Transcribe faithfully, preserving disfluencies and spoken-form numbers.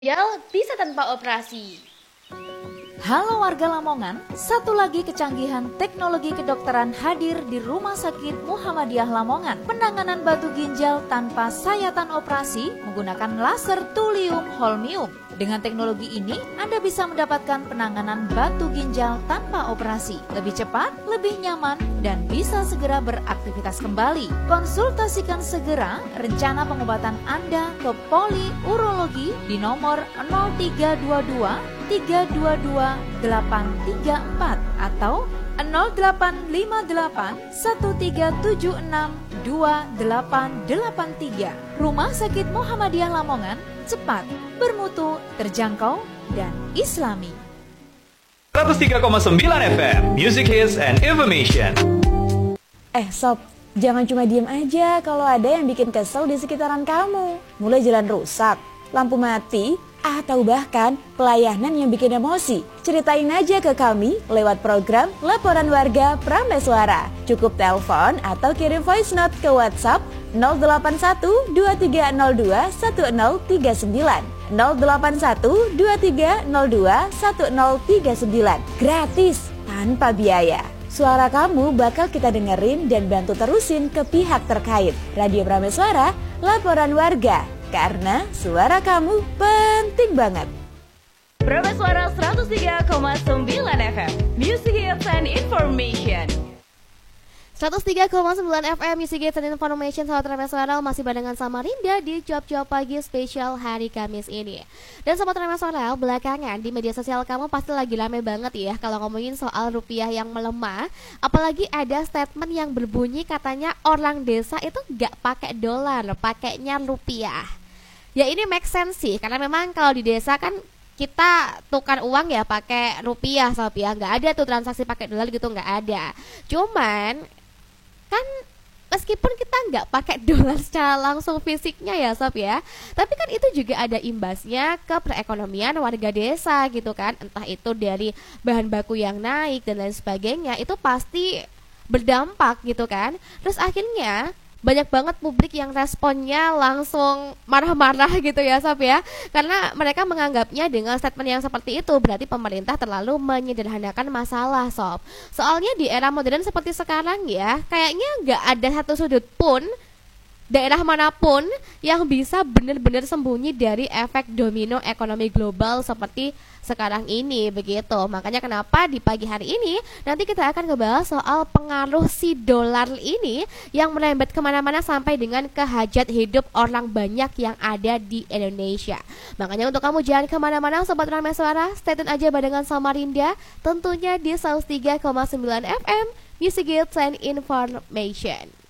Ginjal bisa tanpa operasi. Halo warga Lamongan, satu lagi kecanggihan teknologi kedokteran hadir di Rumah Sakit Muhammadiyah Lamongan. Penanganan batu ginjal tanpa sayatan operasi menggunakan laser thulium holmium. Dengan teknologi ini, Anda bisa mendapatkan penanganan batu ginjal tanpa operasi. Lebih cepat, lebih nyaman, dan bisa segera beraktivitas kembali. Konsultasikan segera rencana pengobatan Anda ke Poli Urologi di nomor nol tiga dua dua tiga dua dua delapan tiga empat atau nol delapan lima delapan satu tiga tujuh enam dua delapan delapan tiga. Rumah Sakit Muhammadiyah Lamongan, cepat, bermutu, terjangkau, dan islami. seratus tiga koma sembilan F M, Music Hits and Information. Eh sob, jangan cuma diem aja kalau ada yang bikin kesel di sekitaran kamu. Mulai jalan rusak, lampu mati, atau bahkan pelayanan yang bikin emosi. Ceritain aja ke kami lewat program Laporan Warga Prameswara. Cukup telepon atau kirim voice note ke WhatsApp nol delapan satu dua tiga nol dua satu nol tiga sembilan nol delapan satu dua tiga nol dua satu nol tiga sembilan. Gratis, tanpa biaya. Suara kamu bakal kita dengerin dan bantu terusin ke pihak terkait. Radio Prameswara, Laporan Warga. Karena suara kamu penting banget. Prameswara seratus tiga koma sembilan F M, Music Hits and Information. seratus tiga koma sembilan F M Music Hits and Information. Sahabat Prameswara, masih barengan sama Rinda di Job-Job Pagi spesial hari Kamis ini. Dan Sobat Prameswara, belakangan di media sosial kamu pasti lagi rame banget ya kalau ngomongin soal rupiah yang melemah. Apalagi ada statement yang berbunyi katanya orang desa itu gak pakai dolar, pakainya rupiah. Ya ini make sense sih, karena memang kalau di desa kan kita tukar uang ya pakai rupiah sob ya, nggak ada tuh transaksi pakai dolar gitu, nggak ada. Cuman kan meskipun kita nggak pakai dolar secara langsung fisiknya ya sob ya, tapi kan itu juga ada imbasnya ke perekonomian warga desa gitu kan, entah itu dari bahan baku yang naik dan lain sebagainya, itu pasti berdampak gitu kan. Terus akhirnya banyak banget publik yang responnya langsung marah-marah gitu ya sob ya, karena mereka menganggapnya dengan statement yang seperti itu berarti pemerintah terlalu menyederhanakan masalah sob. Soalnya di era modern seperti sekarang ya, kayaknya nggak ada satu sudut pun daerah manapun yang bisa benar-benar sembunyi dari efek domino ekonomi global seperti sekarang ini begitu. Makanya kenapa di pagi hari ini nanti kita akan ngebahas soal pengaruh si dolar ini yang merembet kemana-mana sampai dengan ke hajat hidup orang banyak yang ada di Indonesia. Makanya untuk kamu jangan kemana-mana Sobat Prameswara, stay tune aja barengan sama Rinda tentunya di seratus tiga koma sembilan F M Music Hits and Information.